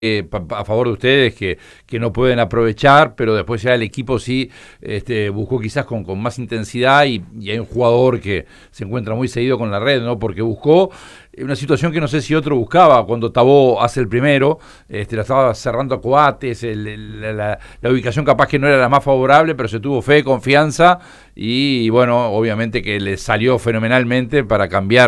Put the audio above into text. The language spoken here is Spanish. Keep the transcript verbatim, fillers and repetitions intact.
Eh, pa, pa, a favor de ustedes que, que no pueden aprovechar, pero después ya el equipo sí este, buscó quizás con, con más intensidad y, y hay un jugador que se encuentra muy seguido con la red, ¿no? Porque buscó una situación que no sé si otro buscaba cuando Tabó hace el primero, este, la estaba cerrando a Coates, el, el, la, la ubicación capaz que no era la más favorable, pero se tuvo fe, confianza y bueno, obviamente que le salió fenomenalmente para cambiar